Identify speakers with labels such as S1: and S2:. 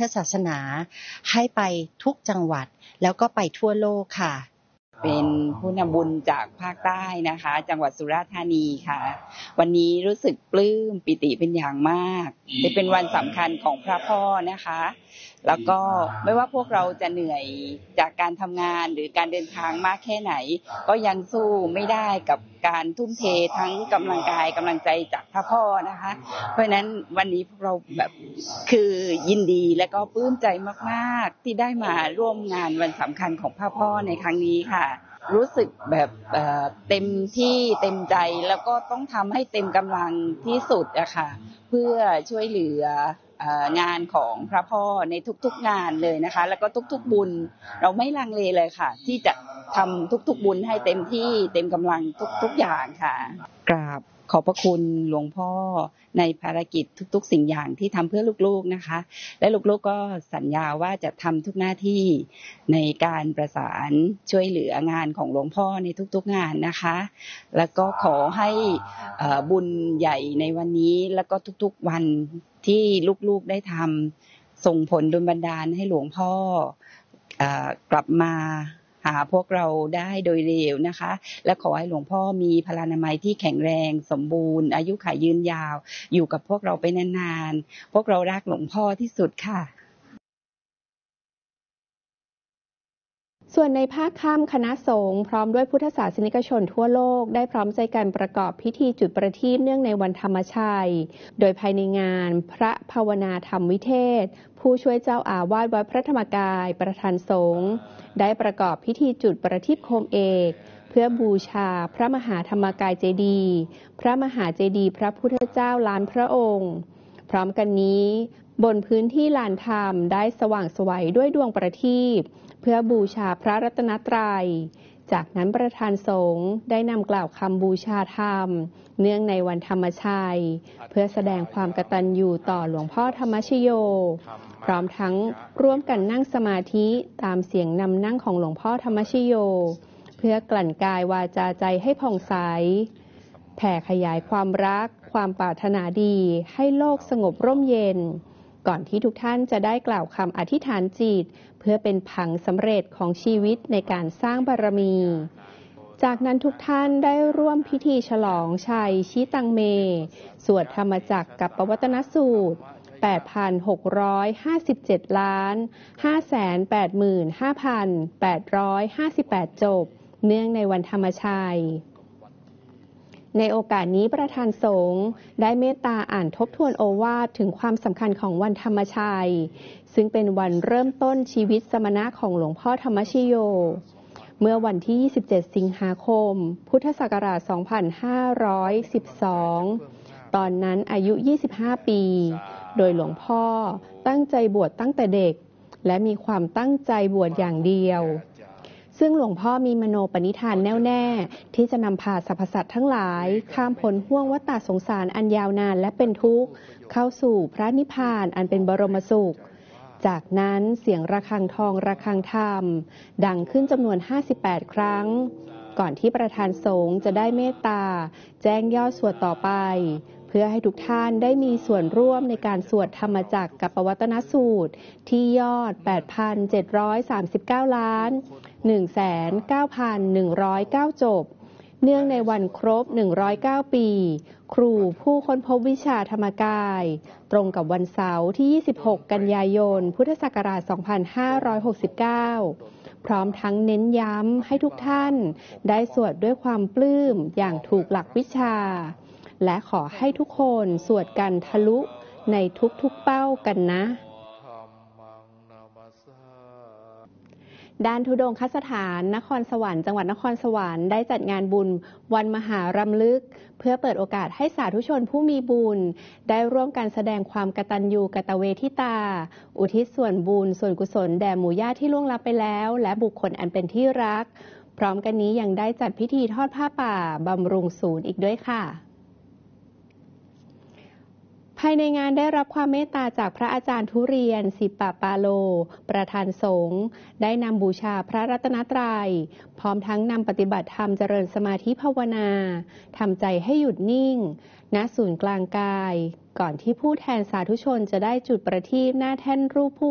S1: ธศาสนาให้ไปทุกจังหวัดแล้วก็ไปทั่วโลกค่ะ
S2: เป็นผู้นำบุญจากภาคใต้นะคะจังหวัดสุราษฎร์ธานีค่ะวันนี้รู้สึกปลื้มปิติเป็นอย่างมากเป็นวันสำคัญของพระพ่อนะคะแล้วก็ไม่ว่าพวกเราจะเหนื่อยจากการทำงานหรือการเดินทางมากแค่ไหนก็ยังสู้ไม่ได้กับการทุ่มเททั้งกำลังกายกำลังใจจากพระพ่อนะคะเพราะฉะนั้นวันนี้พวกเราแบบคือยินดีและก็ปลื้มใจมากๆที่ได้มาร่วมงานวันสำคัญของพระพ่อในครั้งนี้ค่ะรู้สึกแบบเต็มที่เต็มใจแล้วก็ต้องทำให้เต็มกำลังที่สุดอะค่ะเพื่อช่วยเหลืองานของพระพ่อในทุกๆงานเลยนะคะแล้วก็ทุกๆบุญเราไม่ลังเลเลยค่ะที่จะทำทุกๆบุญให้เต็มที่เต็มกำลังทุกอย่างค่ะกราบขอบพระคุณหลวงพ่อในภารกิจทุกๆสิ่งอย่างที่ทำเพื่อลูกๆนะคะและลูกๆก็สัญญาว่าจะทำทุกหน้าที่ในการประสานช่วยเหลืองานของหลวงพ่อในทุกๆงานนะคะแล้วก็ขอให้บุญใหญ่ในวันนี้แล้วก็ทุกๆวันที่ลูกๆได้ทำส่งผลดลบันดาลให้หลวงพ่อกลับมาหาพวกเราได้โดยเร็วนะคะและขอให้หลวงพ่อมีพลานามัยที่แข็งแรงสมบูรณ์อายุขัยยืนยาวอยู่กับพวกเราไปนานๆพวกเรารักหลวงพ่อที่สุดค่ะ
S3: ส่วนในภาคค่ำคณะสงฆ์พร้อมด้วยพุทธศาสนิกชนทั่วโลกได้พร้อมใจกันประกอบพิธีจุดประทีปเนื่องในวันธรรมชัยโดยภายในงานพระภาวนาธรรมวิเทศผู้ช่วยเจ้าอาวาสวัดพระธรรมกายประธานสงฆ์ได้ประกอบพิธีจุดประทีปโคมเอกเพื่อบูชาพระมหาธรรมกายเจดีย์พระมหาเจดีย์พระพุทธเจ้าล้านพระองค์พร้อมกันนี้บนพื้นที่ลานธรรมได้สว่างไสวด้วยดวงประทีปเพื่อบูชาพระรัตนตรัยจากนั้นประธานสงฆ์ได้นำกล่าวคำบูชาธรรมเนื่องในวันธรรมชัยเพื่อแสดงความกตัญญูต่อหลวงพ่อธรรมชโยพร้อมทั้งร่วมกันนั่งสมาธิตามเสียงนำนั่งของหลวงพ่อธรรมชโยเพื่อกลั่นกายวาจาใจให้ผ่องใสแผ่ขยายความรักความปรารถนาดีให้โลกสงบร่มเย็นก่อนที่ทุกท่านจะได้กล่าวคำอธิษฐานจิตเพื่อเป็นผังสำเร็จของชีวิตในการสร้างบารมีจากนั้นทุกท่านได้ร่วมพิธีฉลองชัยชิตังเมสวดธรรมจักรกับปวัตนสูตร 8,657 ล้าน 585,858 จบเนื่องในวันธรรมชัยในโอกาสนี้ประธานสงฆ์ได้เมตตาอ่านทบทวนโอวาทถึงความสำคัญของวันธรรมชัยซึ่งเป็นวันเริ่มต้นชีวิตสมณะของหลวงพ่อธรรมชโยเมื่อวันที่ 27 สิงหาคม พุทธศักราช 2512 ตอนนั้นอายุ 25 ปี โดยหลวงพ่อตั้งใจบวชตั้งแต่เด็กและมีความตั้งใจบวชอย่างเดียวซึ่งหลวงพ่อมีมโนปณิธานแน่วแน่ที่จะนำพาสรรพสัตว์ทั้งหลายข้ามพ้นห้วงวัฏฏสงสารอันยาวนานและเป็นทุกข์เข้าสู่พระนิพพานอันเป็นบรมสุขจากนั้นเสียงระฆังทองระฆังธรรมดังขึ้นจำนวน58 ครั้งก่อนที่ประธานสงฆ์จะได้เมตตาแจ้งยอดสวดต่อไปเพื่อให้ทุกท่านได้มีส่วนร่วมในการสวดธรรมจักรกับปวัตนสูตรที่ยอด 8,739 ล้าน 1,9,109 จบเนื่องในวันครบ109 ปีครูผู้ค้นพบวิชาธรรมกายตรงกับวันเสาร์ที่26 กันยายนพุทธศักราช 2569 พร้อมทั้งเน้นย้ำให้ทุกท่านได้สวดด้วยความปลื้มอย่างถูกหลักวิชาและขอให้ทุกคนสวดกันทะลุในทุกๆเป้ากันนะด้านธุดงคสถานนครสวรรค์จังหวัดนครสวรรค์ได้จัดงานบุญวันมหารำลึกเพื่อเปิดโอกาสให้สาธุชนผู้มีบุญได้ร่วมกันแสดงความกตัญญูกตเวทิตาอุทิศส่วนบุญส่วนกุศลแด่หมู่ญาติที่ล่วงลับไปแล้วและบุคคลอันเป็นที่รักพร้อมกันนี้ยังได้จัดพิธีทอดผ้าป่าบำรุงศูนย์อีกด้วยค่ะภายในงานได้รับความเมตตาจากพระอาจารย์ทุเรียนศิปปาโลประธานสงฆ์ได้นำบูชาพระรัตนตรัยพร้อมทั้งนำปฏิบัติธรรมเจริญสมาธิภาวนาทำใจให้หยุดนิ่งณศูนย์กลางกายก่อนที่ผู้แทนสาธุชนจะได้จุดประทีปหน้าแท่นรูปผู้